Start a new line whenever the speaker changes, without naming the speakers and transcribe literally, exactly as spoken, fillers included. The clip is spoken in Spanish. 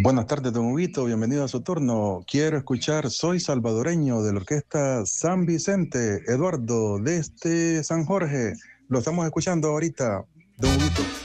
Buenas tardes, don Huguito, bienvenido a su turno. Quiero escuchar Soy Salvadoreño de la Orquesta San Vicente, Eduardo, desde San Jorge. Lo estamos escuchando ahorita, don Huguito.